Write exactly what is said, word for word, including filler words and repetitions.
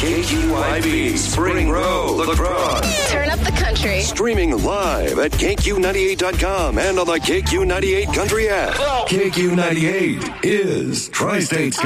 K Q I V, Spring Row, La Crosse. Turn up the country. Streaming live at K Q ninety-eight dot com and on the K Q ninety-eight Country app. K Q ninety-eight is Tri-State's